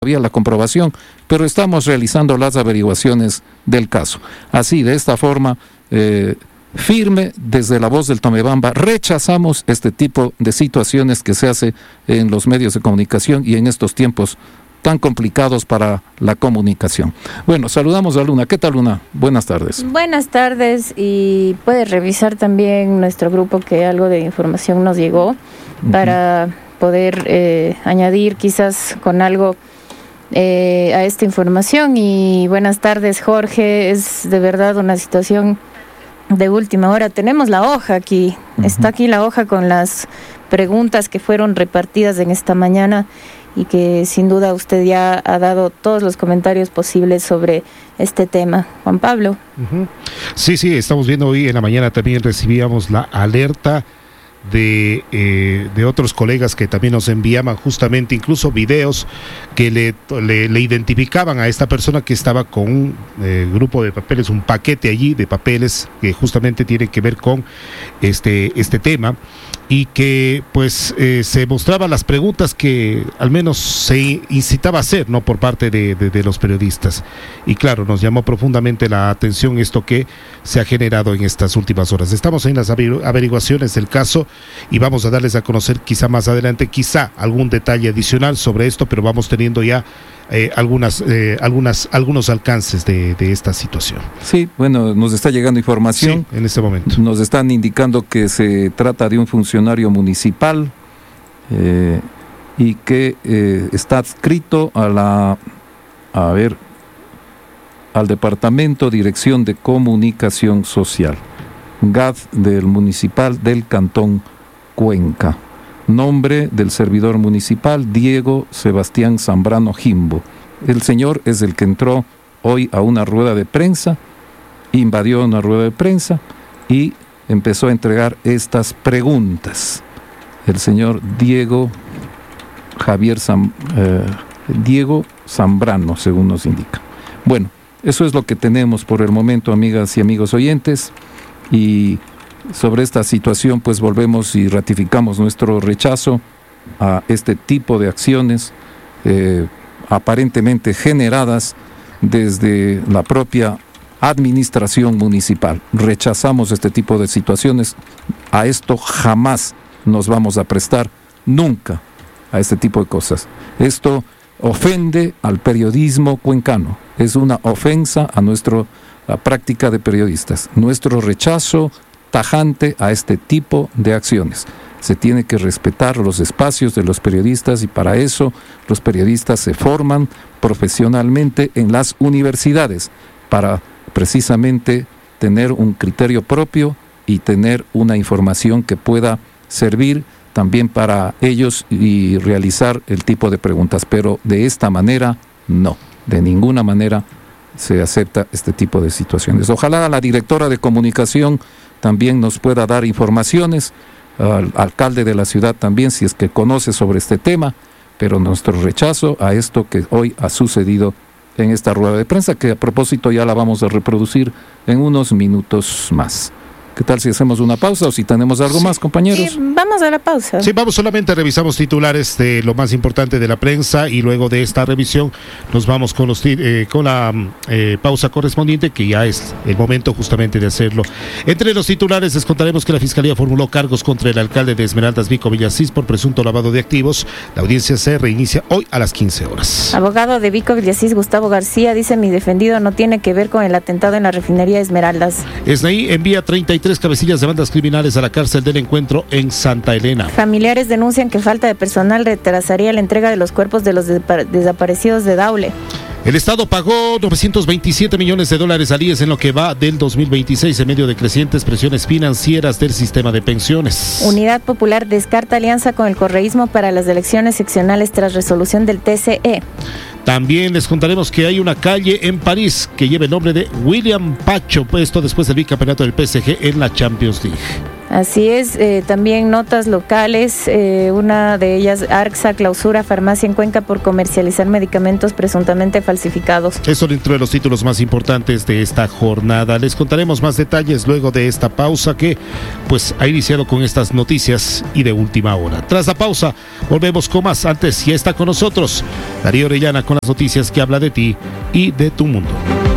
todavía la comprobación, pero estamos realizando las averiguaciones del caso. Así, de esta forma, firme, desde la voz del Tomebamba, rechazamos este tipo de situaciones que se hace en los medios de comunicación y en estos tiempos tan complicados para la comunicación. Bueno, saludamos a Luna. ¿Qué tal, Luna? Buenas tardes. Buenas tardes, y puedes revisar también nuestro grupo que algo de información nos llegó para poder añadir quizás con algo a esta información. Y buenas tardes, Jorge. Es de verdad una situación de última hora. Tenemos la hoja aquí, está aquí la hoja con las preguntas que fueron repartidas en esta mañana y que sin duda usted ya ha dado todos los comentarios posibles sobre este tema. Juan Pablo. Sí, estamos viendo hoy en la mañana también recibíamos la alerta de otros colegas que también nos enviaban justamente incluso videos que le identificaban a esta persona que estaba con un grupo de papeles, un paquete allí de papeles que justamente tiene que ver con este tema, y que pues se mostraban las preguntas que al menos se incitaba a hacer, ¿no?, por parte de los periodistas. Y claro, nos llamó profundamente la atención esto que se ha generado en estas últimas horas. Estamos en las averiguaciones del caso y vamos a darles a conocer quizá más adelante, quizá algún detalle adicional sobre esto, pero vamos teniendo ya algunos alcances de esta situación. Sí, bueno, nos está llegando información. Sí, en este momento. Nos están indicando que se trata de un funcionario municipal y que está adscrito al Departamento Dirección de Comunicación Social, GAD del Municipal del Cantón Cuenca. Nombre del servidor municipal, Diego Sebastián Zambrano Jimbo. El señor es el que entró hoy a una rueda de prensa, invadió una rueda de prensa y empezó a entregar estas preguntas. El señor Diego Zambrano, según nos indica. Bueno, eso es lo que tenemos por el momento, amigas y amigos oyentes, y sobre esta situación pues volvemos y ratificamos nuestro rechazo a este tipo de acciones aparentemente generadas desde la propia administración municipal. Rechazamos este tipo de situaciones. A esto jamás nos vamos a prestar, nunca, a este tipo de cosas. Esto ofende al periodismo cuencano, es una ofensa a nuestra práctica de periodistas. Nuestro rechazo tajante a este tipo de acciones. Se tiene que respetar los espacios de los periodistas, y para eso los periodistas se forman profesionalmente en las universidades, para precisamente tener un criterio propio y tener una información que pueda servir también para ellos y realizar el tipo de preguntas. Pero de esta manera, no, de ninguna manera se acepta este tipo de situaciones. Ojalá la directora de comunicación también nos pueda dar informaciones, al alcalde de la ciudad también, si es que conoce sobre este tema, pero nuestro rechazo a esto que hoy ha sucedido en esta rueda de prensa, que a propósito ya la vamos a reproducir en unos minutos más. ¿Qué tal si hacemos una pausa o si tenemos algo más, compañeros? Sí, vamos a la pausa. Sí, solamente revisamos titulares de lo más importante de la prensa, y luego de esta revisión nos vamos con la pausa correspondiente, que ya es el momento justamente de hacerlo. Entre los titulares les contaremos que la Fiscalía formuló cargos contra el alcalde de Esmeraldas, Vico Villasís, por presunto lavado de activos. La audiencia se reinicia hoy a las 15 horas. Abogado de Vico Villasís, Gustavo García, dice: mi defendido no tiene que ver con el atentado en la refinería Esmeraldas. SNI envía 33 cabecillas de bandas criminales a la cárcel del Encuentro en Santa Elena. Familiares denuncian que falta de personal retrasaría la entrega de los cuerpos de los desaparecidos de Daule. El Estado pagó $927 millones al IES en lo que va del 2026 en medio de crecientes presiones financieras del sistema de pensiones. Unidad Popular descarta alianza con el correísmo para las elecciones seccionales tras resolución del TCE. También les contaremos que hay una calle en París que lleva el nombre de William Pacho, puesto después del bicampeonato del PSG en la Champions League. Así es, también notas locales, una de ellas, ARCSA clausura farmacia en Cuenca por comercializar medicamentos presuntamente falsificados. Eso dentro de los títulos más importantes de esta jornada. Les contaremos más detalles luego de esta pausa que pues ha iniciado con estas noticias y de última hora. Tras la pausa, volvemos con más. Antes ya está con nosotros Darío Orellana con las noticias que habla de ti y de tu mundo.